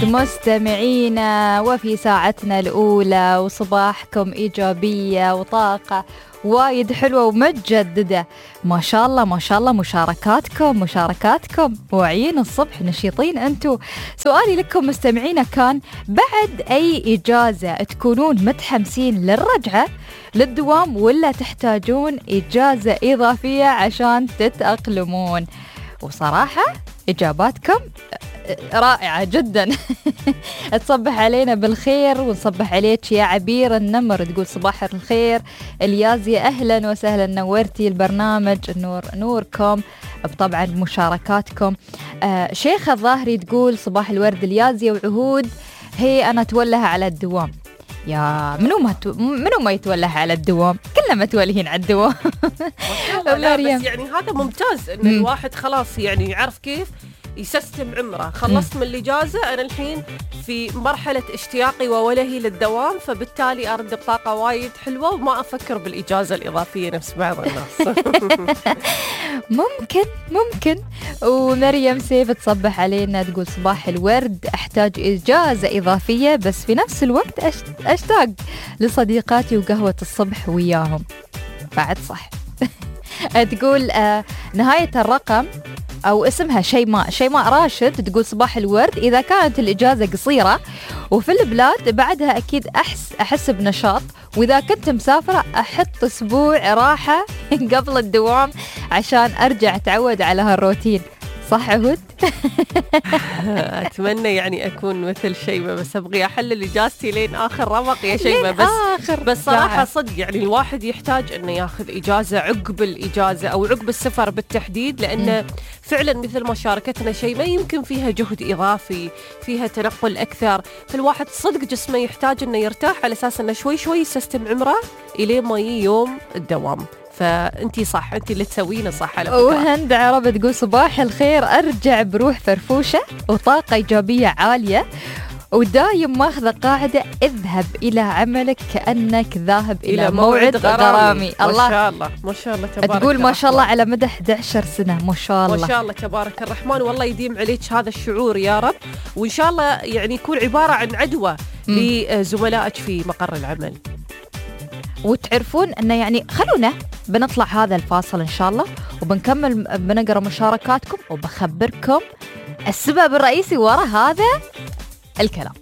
مستمعينا، وفي ساعتنا الأولى وصباحكم إيجابية وطاقة وايد حلوة ومتجددة. ما شاء الله ما شاء الله، مشاركاتكم واعيين الصبح، نشيطين أنتوا. سؤالي لكم مستمعينا كان: بعد أي إجازة تكونون متحمسين للرجعة للدوام، ولا تحتاجون إجازة إضافية عشان تتأقلمون؟ وصراحة إجاباتكم رائعة جدا. تصبح علينا بالخير ونصبح عليك يا عبير النمر، تقول صباح الخير اليازية، أهلا وسهلا، نورتي البرنامج، النور نوركم طبعا بمشاركاتكم. شيخة الظاهري تقول صباح الورد اليازية وعهود، هي أنا تولها على الدوام. يا منو ما يتولها على الدوام، كلنا متولهين على الدوام. لا بس يعني هذا ممتاز ان الواحد خلاص يعني يعرف كيف يسيستم عمره. خلصت من الإجازة، أنا الحين في مرحلة اشتياقي وولهي للدوام، فبالتالي أرد بطاقة وايد حلوة وما أفكر بالإجازة الإضافية نفس بعض الناس. ممكن. ومريم سيف تصبح علينا تقول صباح الورد، أحتاج إجازة إضافية بس في نفس الوقت أشتاق لصديقاتي وقهوة الصبح وياهم. بعد صح. تقول نهاية الرقم أو اسمها شيماء راشد تقول صباح الورد، إذا كانت الإجازة قصيرة وفي البلاد بعدها أكيد أحس بنشاط، وإذا كنت مسافرة أحط أسبوع راحة قبل الدوام عشان أرجع أتعود على هالروتين. صح عهود؟ أتمنى يعني أكون مثل شيماء، بس أبغي أحلل إجازتي لين آخر رمق يا شيماء. بس صراحة صدق يعني الواحد يحتاج أنه ياخذ إجازة عقب الإجازة أو عقب السفر بالتحديد، لأن فعلا مثل ما شاركتنا شيماء يمكن فيها جهد إضافي، فيها تنقل أكثر، فالواحد صدق جسمه يحتاج أنه يرتاح على أساس أنه شوي يسيستم عمره إلى ما يجي يوم الدوام. فأنتي صح، أنتي اللي تسوينه صح على فكرة. وهند عرب تقول صباح الخير، أرجع بروح فرفوشة وطاقة إيجابية عالية، ودايم ماخذة قاعدة اذهب إلى عملك كأنك ذاهب إلى موعد غرامي. الله ما شاء الله تبارك. تقول ما شاء الله على مدى 11 سنة، ما شاء الله ما شاء الله تبارك الرحمن، والله يديم عليك هذا الشعور يا رب، وإن شاء الله يعني يكون عبارة عن عدوى لزملائك في مقر العمل. وتعرفون أنه يعني خلونا بنطلع هذا الفاصل إن شاء الله، وبنكمل بنقرأ مشاركاتكم وبخبركم السبب الرئيسي وراء هذا الكلام.